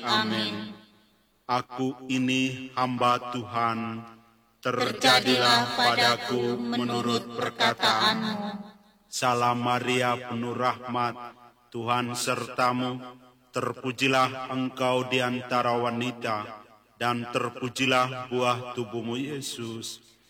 Amin. Aku ini hamba Tuhan, terjadilah padaku menurut perkataanmu. Salam Maria, penuh rahmat, Tuhan sertamu. Terpujilah engkau di antara wanita, dan terpujilah buah tubuhmu Yesus.